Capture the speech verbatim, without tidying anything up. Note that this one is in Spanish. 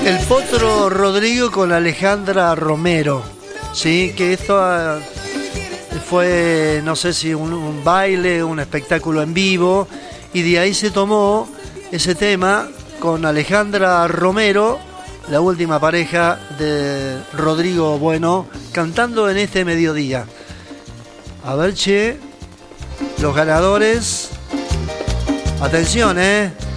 El Potro Rodrigo con Alejandra Romero, sí, que esto uh, fue, no sé si un, un baile, un espectáculo en vivo, y de ahí se tomó ese tema con Alejandra Romero, la última pareja de Rodrigo Bueno, cantando en este mediodía. A ver, che, los ganadores, atención, eh.